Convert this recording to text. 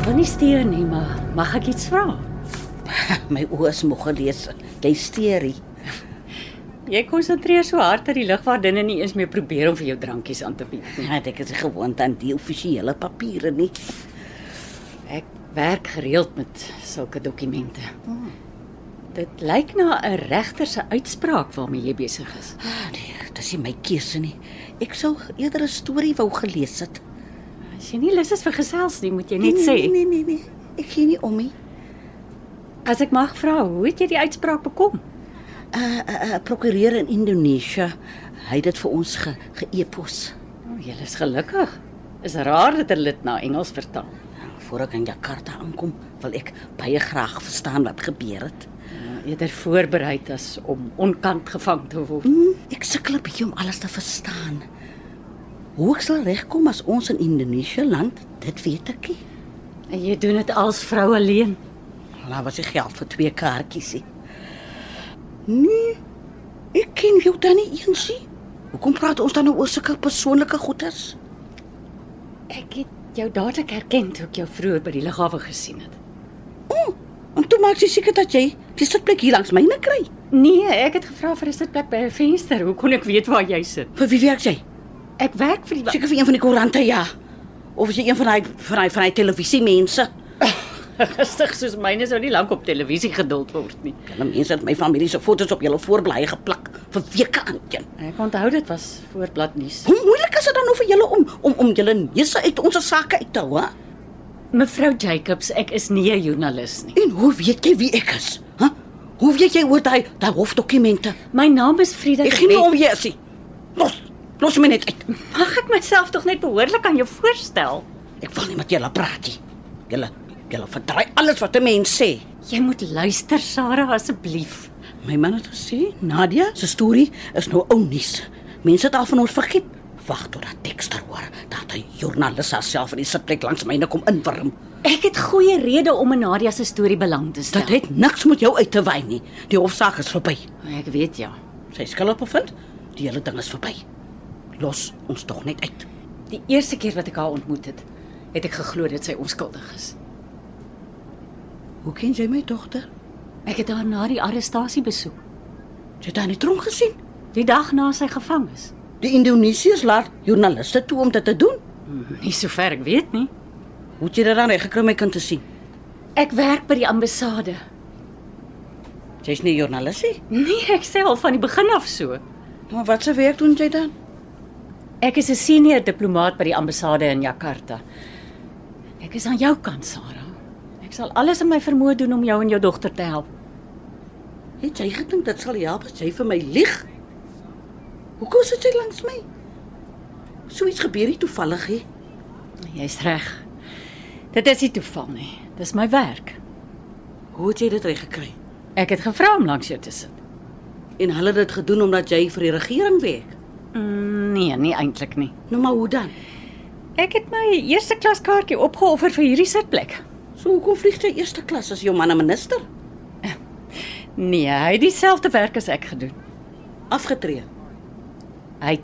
wil nie steur nie, maar mag ek iets vra? My oë is moeg gelees. Jy steur nie. Jy konsentreer so hard dat die lugvaardinne nie eens meer probeer om vir jou drankies aan te bied nie. Ja, ek is gewoond aan die offisiële papiere nie. Ek werk gereeld met sulke dokumente. Dit lyk na 'n regter se uitspraak waarmee jy besig is. Nee, dis nie my keuse nie. Ek sou eerder 'n storie wou gelees het. As jy nie lus is vir gesels nie, moet jy net sê. Nee. Ek gee nie om nie. As ek mag vra, hoe het jy die uitspraak bekom? Prokureur in Indonesië, hy het dit vir ons ge-e-pos. Jy is gelukkig. Is raar dat 'n lid na Engels vertaal. Voor ek in Jakarta aankom, wil ek baie graag verstaan wat gebeur het. Eerder voorbereid as om onkant gevang te word. Ek sukkel 'n bietjie om alles te verstaan. Hoe ek sal regkom as ons in Indonesië land, dit weet ek nie. En jy doen dit als vrou alleen. Daar was die geld vir 2 kaartjies nie. Nee, ek ken jou dan nie eens nie. Hoekom praat ons dan nou oor sulke persoonlike goedes? Ek het jou dadelik herken toe ek jou vroeër by die lughawe gesien het. En toe maak jy seker dat jy die sitplek hier langs myne kry. Nee, ek het gevra vir 'n sitplek by 'n venster. Hoe kon ek weet waar jy sit? Vir wie werk jy? Ek werk vir die Seker vir een van die koerante, ja. Of is jy een van die televisiemense? Rustig soos myne sou nie lank op televisie geduld word nie. Hulle mense het my familie se foto's op julle voorblaaie geplak vir weke aan teen. Ek onthou dit was voorbladnuus. Hoe moeilik is dit dan nou vir julle om julle neuse uit ons sake uit te hou, hè? Mevrou Jacobs, ek is nie 'n joernalis nie. En hoe weet jy wie ek is? Hè? Hoe weet jy oor daai hofdokumente? My naam is Frida. Ek gee nie om jy is nie. Los my net uit. Mag ek myself tog net behoorlik aan jou voorstel? Ek wil nie met julle praat nie. Julle verdraai alles wat 'n mens sê. Jy moet luister, Sarah, asseblief. My man het gesê, Nadia se storie is nou ou nuus. Mense het al van ons vergeet. Wag tot dat Dexter hoor dat 'n joernalis haarself in die sitplek langs myne kom inwurm. Ek het goeie rede om in Nadia se storie belang te stel. Dit het niks met jou uit te wy nie. Die hofsaak is verby. Ek weet ja. Sy skuldig bevind. Die hele ding is verby. Los ons tog net uit. Die eerste keer wat ek haar ontmoet het, het ek geglo dat sy onskuldig is. Hoe ken jy my dogter? Ek het haar na die arrestasie besoek, Jy het haar in die tronk gesien. die dag na sy gevang is. Die Indonesiërs laat joernaliste toe om dit te doen. Nie sover ek weet nie. Hoe het jy dit dan reg gekry om my kind te sien? Ek werk by die ambassade. Jy's nie 'n joernalis nie. Nee, ek self van die begin af so. Maar wat se werk doen jy dan? Ek is 'n senior diplomaat by die ambassade in Jakarta. Ek is aan jou kant, Sarah. Ek sal alles in my vermoë doen om jou en jou dogter te help. Het jy gedink dit sal help as jy vir my lieg? Hoekom sit jy langs my? Soets gebeur nie toevallig nie. Jy's reg. Dit is nie toeval nie. Dis my werk. Hoe het jy dit reg gekry? Ek het gevra om langs jou te sit. En hulle het dit gedoen omdat jy vir die regering werk. Nee, nie eintlik nie. Nou maar hoe dan? Ek het my eerste klas kaartjie opgeoffer vir hierdie sitplek. So hoekom vlieg jy eerste klas as jou man 'n minister? Nee, hy het dieselfde werk as ek gedoen. Afgetree.